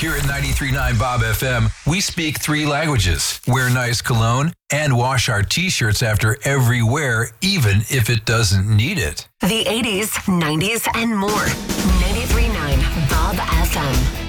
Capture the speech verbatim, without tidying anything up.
Here at ninety-three point nine Bob F M, we speak three languages, wear nice cologne, and wash our t-shirts after every wear, even if it doesn't need it. The eighties, nineties, and more. ninety-three point nine Bob F M.